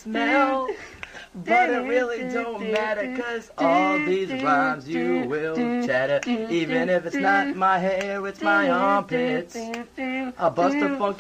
smell. But it really don't matter, 'cause all these rhymes you will chatter. Even if it's not my hair, it's my armpits. I'll bust a funky